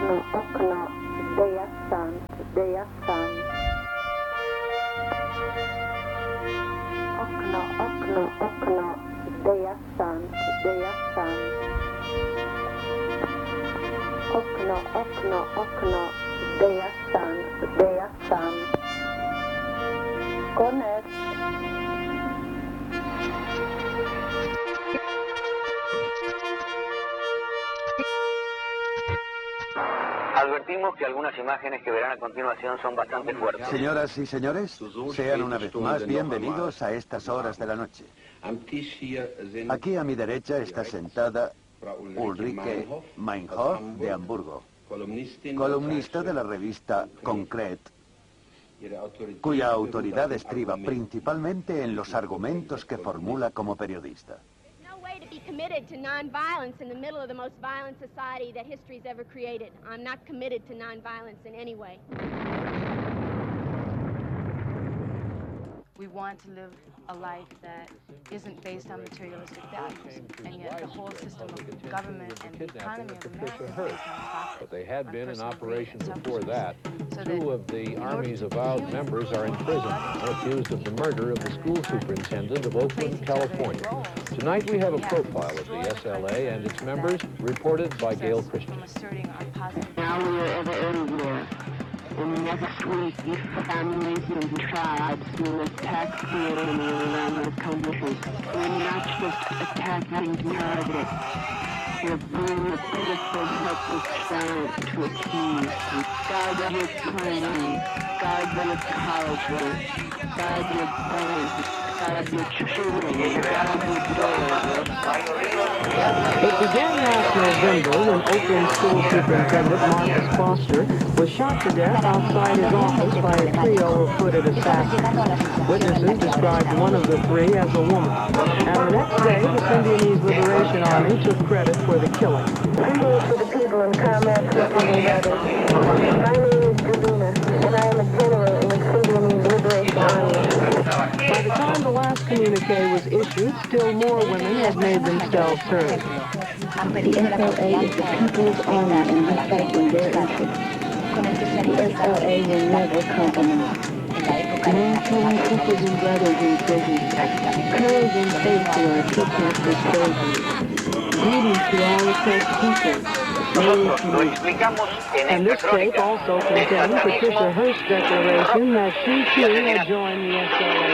Advertimos que algunas imágenes que verán a continuación son bastante fuertes. Señoras y señores, sean una vez más bienvenidos a estas horas de la noche. Aquí a mi derecha está sentada Ulrike Meinhof de Hamburgo, columnista de la revista Konkret, cuya autoridad estriba principalmente en los argumentos que formula como periodista. To be committed to nonviolence in the middle of the most violent society that history's ever created. I'm not committed to nonviolence in any way. We want to live a life that isn't based on materialistic values, and yet the whole system of government and the economy of America is based on profit. But they had been in operation before that. Two of the Army's avowed members are in prison, accused of the murder of the school superintendent of Oakland, California. Tonight we have a profile of the SLA and its members, reported by Gail Christian. Now we are ever everywhere. In next week, these families and tribes will attack the enemy around the country. We're not just attacking target. We're bringing the pitiful, helpless silence to a peace. Guard your training. Guard your colleges. Guard your parents. Guard your children. Guard your daughters. It began last November when Oakland School Superintendent Marcus Foster was shot to death outside his office by a trio of hooded assassins. Witnesses described one of the three as a woman. And the next day, the Symbionese Liberation Army took credit for the killing. Greetings to the people and comrades and brothers. My name is Davina, and I am a general in the Symbionese Liberation Army. By the time the last communique was issued, still more women had made themselves heard. The SLA is the people's army and respecting their interests. The SLA will never compromise. Maintaining sisters and brothers in prison. Courage and faith to our teachers for slavery. Greetings to all oppressed people. And this tape also contains Patricia Hearst's declaration that she too had joined the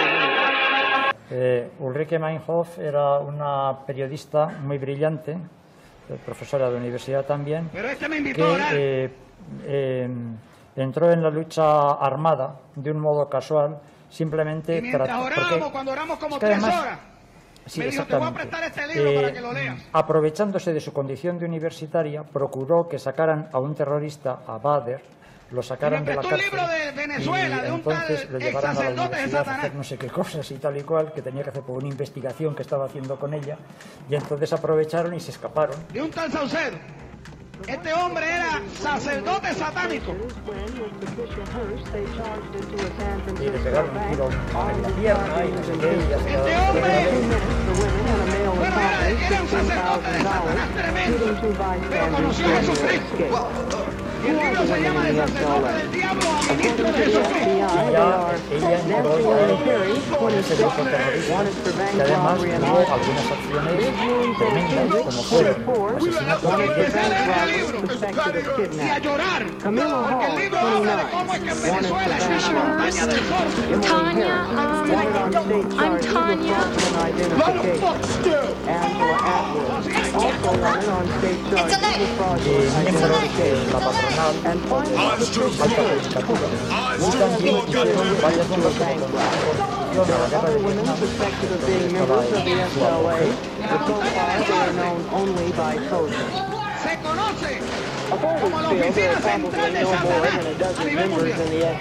SLA. Ulrike Meinhof era una periodista muy brillante, profesora de universidad también, que entró en la lucha armada de un modo casual, simplemente cuando oramos como 3 horas. Sí, exactamente. Aprovechándose de su condición de universitaria, procuró que sacaran a un terrorista, a Bader, lo sacaran de la cárcel y entonces lo llevaran a la universidad a hacer no sé qué cosas y tal y cual, que tenía que hacer por una investigación que estaba haciendo con ella, y entonces aprovecharon y se escaparon. De un tal Saucedo. Este hombre era sacerdote satánico. Y le pegaron un tiro en la pierna y no sé qué. Este hombre era un sacerdote de Satanás tremendo, pero conoció a Jesucristo. Y el libro se llama de sacerdote del diablo a ministro de Jesucristo. Ella entró ya ese grupo terrorista, y además tuvo algunas acciones tremendas, como fueron asesinatos y a llorar, porque el libro habla de cómo es que en Venezuela es una montaña del sol. Tanya, I'm Tanya. miembros de la patronal, alta legislatura, y también hicieron varias cosas como la guerra de Vietnam, Se conoce como la oficina central de Satanás a nivel mundial.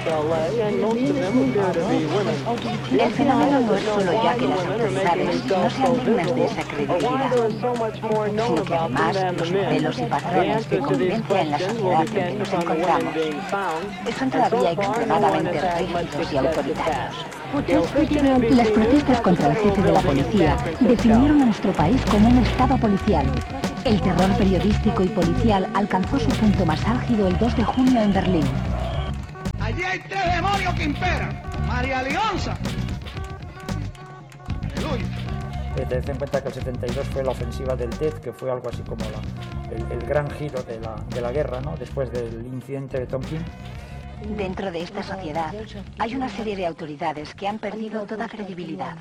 El fenómeno no es solo ya que las autoridades no sean dignas de esa credibilidad, sino que además los modelos y patrones de convivencia en la sociedad en que nos encontramos son todavía extremadamente rígidos y autoritarios. Las protestas contra el jefe de la policía definieron a nuestro país como un estado policial. El terror periodístico y policial alcanzó su punto más álgido el 2 de junio en Berlín. Allí hay 3 demonios que imperan. María Leonza. Aleluya. Tened en cuenta que el 72 fue la ofensiva del Tet, que fue algo así como el gran giro de la guerra, ¿no? Después del incidente de Tonkin. Dentro de esta sociedad hay una serie de autoridades que han perdido toda credibilidad.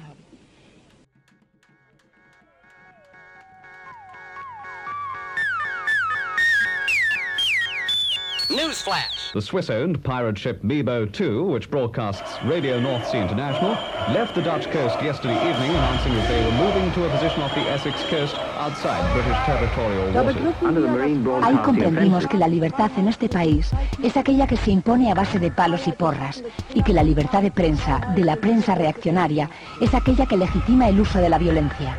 Newsflash! The Swiss-owned pirate ship Mebo II, which broadcasts Radio North Sea International, left the Dutch coast yesterday evening, announcing that they were moving to a position off the Essex coast outside British territorial waters. Ahí comprendimos que la libertad en este país es aquella que se impone a base de palos y porras, y que la libertad de la prensa reaccionaria, es aquella que legitima el uso de la violencia.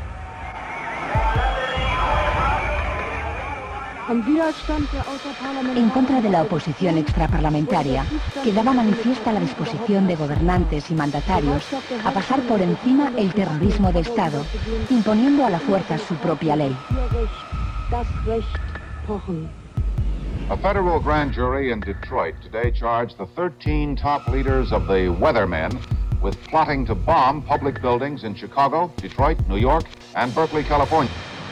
En contra de la oposición extraparlamentaria, quedaba manifiesta la disposición de gobernantes y mandatarios a pasar por encima el terrorismo de Estado, imponiendo a la fuerza su propia ley. A federal grand jury in Detroit today charged the 13 top leaders of the Weathermen with plotting to bomb public buildings in Chicago, Detroit, New York, and Berkeley, California.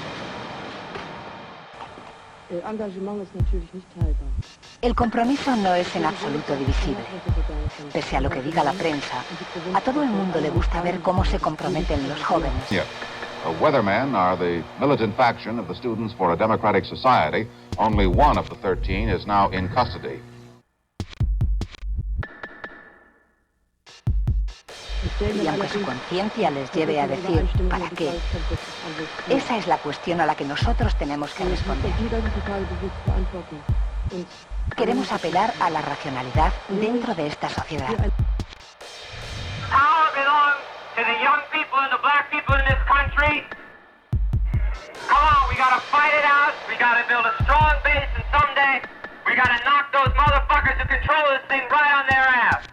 El compromiso no es en absoluto divisible. Pese a lo que diga la prensa, a todo el mundo le gusta ver cómo se comprometen los jóvenes. Yeah. Weathermen are the militant faction of the Students for a Democratic Society. Only one of the 13 is now in custody. Y aunque su conciencia les lleve a decir ¿para qué? Esa es la cuestión a la que nosotros tenemos que responder. Queremos apelar a la racionalidad dentro de esta sociedad. Power belongs to the young people and the black people in this country. Come on, we gotta fight it out. We gotta build a strong base, and someday we gotta knock those motherfuckers who control this thing right on their ass.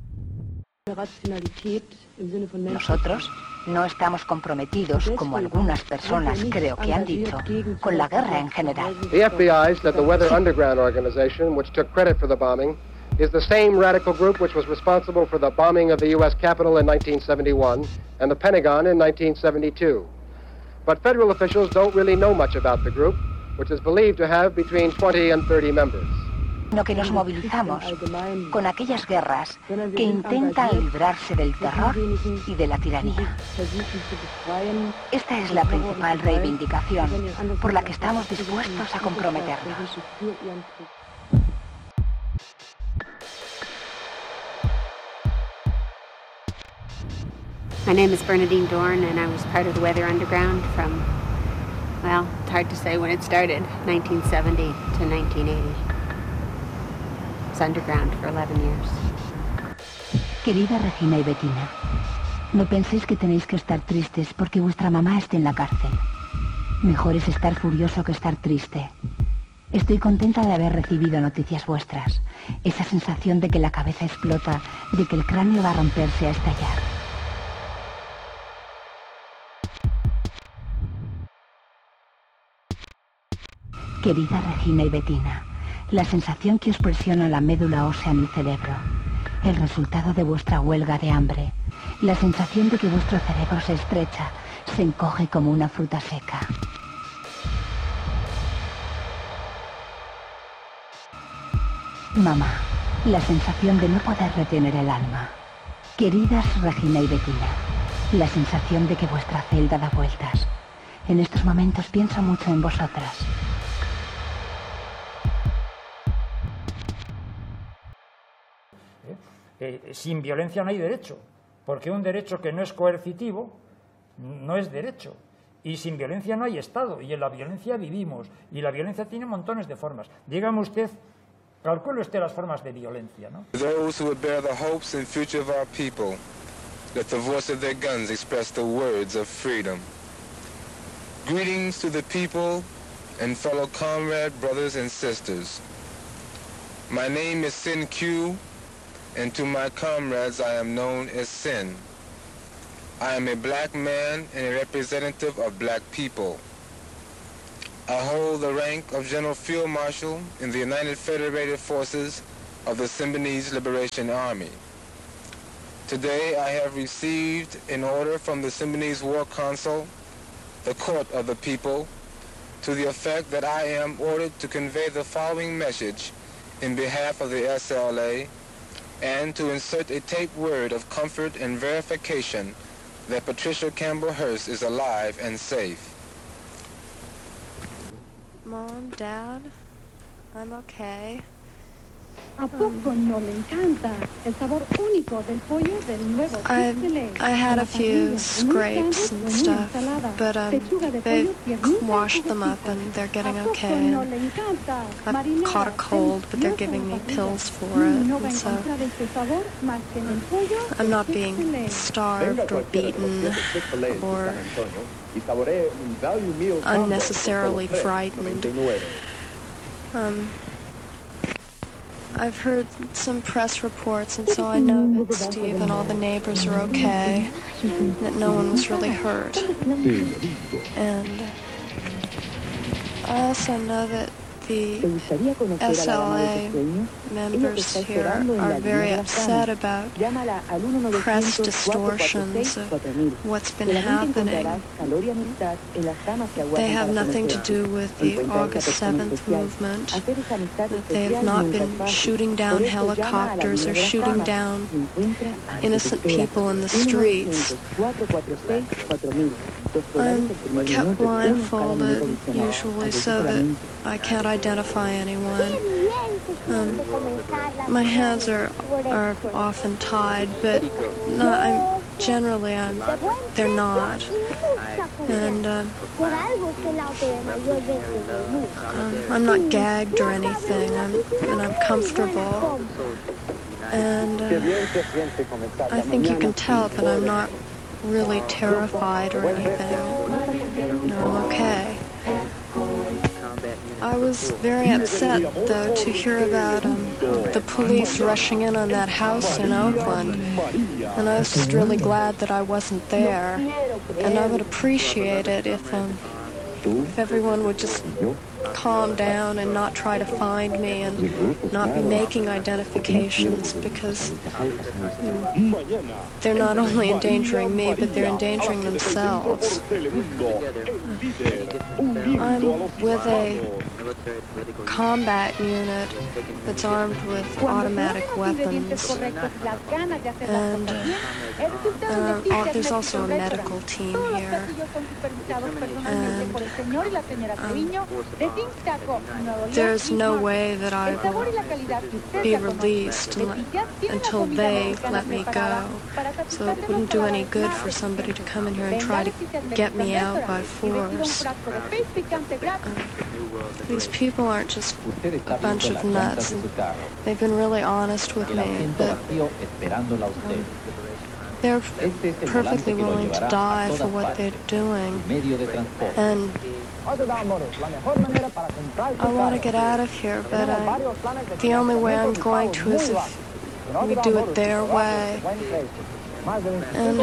Nosotros no estamos comprometidos, como algunas personas creo que han dicho, con la guerra en general. The FBI said the Weather Underground organization, which took credit for the bombing, is the same radical group which was responsible for the bombing of the U.S. Capitol in 1971 and the Pentagon in 1972. But federal officials don't really know much about the group, which is believed to have between 20 and 30 members. Sino que nos movilizamos con aquellas guerras que intentan librarse del terror y de la tiranía. Esta es la principal reivindicación por la que estamos dispuestos a comprometernos. My name is Bernadine Dorn, and I was part of the Weather Underground from, well, it's hard to say when it started, 1970 to 1980. Underground for 11 years. Querida Regina y Bettina, no penséis que tenéis que estar tristes porque vuestra mamá esté en la cárcel. Mejor es estar furioso que estar triste. Estoy contenta de haber recibido noticias vuestras. Esa sensación de que la cabeza explota, de que el cráneo va a romperse, a estallar. Querida Regina y Bettina, la sensación que os presiona la médula ósea en el cerebro, el resultado de vuestra huelga de hambre, la sensación de que vuestro cerebro se estrecha, se encoge como una fruta seca. Mamá, la sensación de no poder retener el alma. Queridas Regina y Bettina, la sensación de que vuestra celda da vueltas. En estos momentos pienso mucho en vosotras. Sin violencia no hay derecho, porque un derecho que no es coercitivo no es derecho. Y sin violencia no hay Estado, y en la violencia vivimos, y la violencia tiene montones de formas. Dígame usted, calcule usted las formas de violencia, ¿no? Those who would bear the hopes and future of our people, let the voice of their guns express the words of freedom. Greetings to the people and fellow comrade brothers and sisters. My name is Sin Q, and to my comrades I am known as Sin. I am a black man and a representative of black people. I hold the rank of General Field Marshal in the United Federated Forces of the Symbionese Liberation Army. Today I have received an order from the Symbionese War Council, the Court of the People, to the effect that I am ordered to convey the following message in behalf of the SLA and to insert a taped word of comfort and verification that Patricia Campbell Hearst is alive and safe. Mom, Dad, I'm okay. ¿A poco no le encanta el sabor único del pollo del nuevo Chick-fil-A? I had a few scrapes and stuff, but they washed them up and they're getting okay. I caught a cold, but they're giving me pills for it, and so I'm not being starved or beaten or unnecessarily frightened. I've heard some press reports, and so I know that Steve and all the neighbors are okay, that no one was really hurt. And I also know that the SLA members here are very upset about press distortions of what's been happening. They have nothing to do with the August 7th movement, that they have not been shooting down helicopters or shooting down innocent people in the streets. I'm kept blindfolded, usually, so that I can't identify anyone. My hands are often tied, but they're not. And I'm not gagged or anything, and I'm comfortable. And I think you can tell that I'm not really terrified or anything. No, I'm okay. I was very upset, though, to hear about the police rushing in on that house in Oakland. And I was just really glad that I wasn't there. And I would appreciate it if everyone would just calm down and not try to find me and not be making identifications, because they're not only endangering me, but they're endangering themselves. I'm with a combat unit that's armed with automatic weapons, and there's also a medical team here, and there's no way that I will be released until they let me go. So it wouldn't do any good for somebody to come in here and try to get me out by force. These people aren't just a bunch of nuts. They've been really honest with me, but they're perfectly willing to die for what they're doing. And I want to get out of here, but the only way I'm going to is if we do it their way. And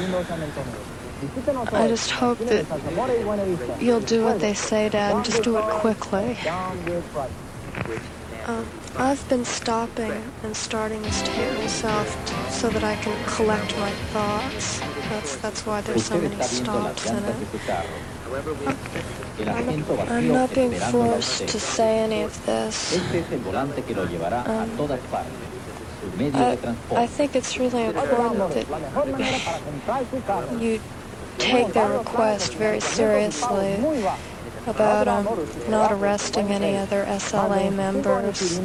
I just hope that you'll do what they say, Dad, and just do it quickly. I've been stopping and starting this tape myself so that I can collect my thoughts. That's why there's so many stops in it. I'm not being forced to say any of this. I think it's really important that you take their request very seriously about not arresting any other SLA members,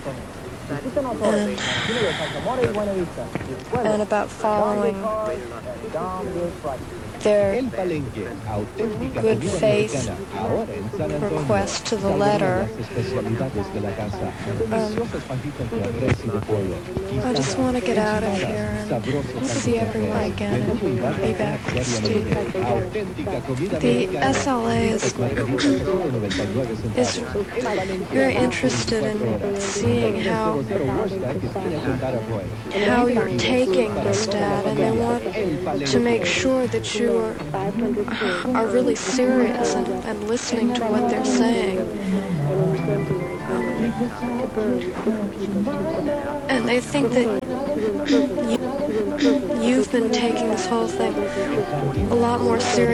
and about following their good faith request to the letter. I just want to get out of here and see everyone again and be back with Steve. The SLA is very interested in seeing how you're taking this, Dad, and they want to make sure that you who are really serious and listening to what they're saying. And they think that you've been taking this whole thing a lot more seriously